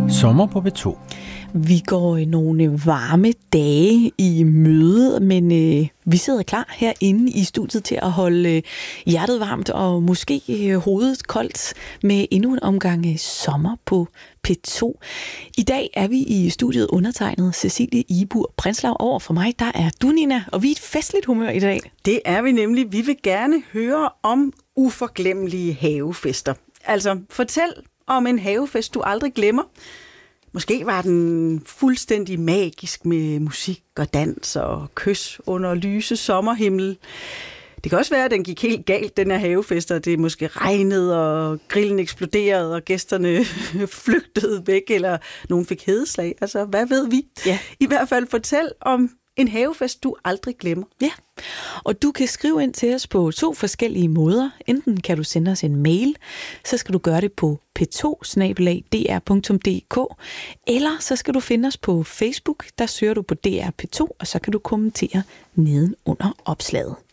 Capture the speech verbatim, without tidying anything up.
Sommer på P to. Vi går nogle varme dage i møde, men øh, vi sidder klar herinde i studiet til at holde øh, hjertet varmt og måske øh, hovedet koldt med endnu en omgang øh, sommer på P to. I dag er vi i studiet undertegnet Cecilie Ibur Prinslav. Over for mig, der er du, Nina, og vi er et festligt humør i dag. Det er vi nemlig. Vi vil gerne høre om uforglemmelige havefester. Altså, fortæl om en havefest, du aldrig glemmer. Måske var den fuldstændig magisk med musik og dans og kys under lyse sommerhimmel. Det kan også være, at den gik helt galt, den her havefest, og det måske regnede, og grillen eksploderede, og gæsterne flygtede væk, eller nogen fik hedeslag. Altså, hvad ved vi? Ja. I hvert fald fortæl om en havefest, du aldrig glemmer. Ja, og du kan skrive ind til os på to forskellige måder. Enten kan du sende os en mail, så skal du gøre det på p to snabel-a d r punktum d k, eller så skal du finde os på Facebook, der søger du på D R P to, og så kan du kommentere neden under opslaget.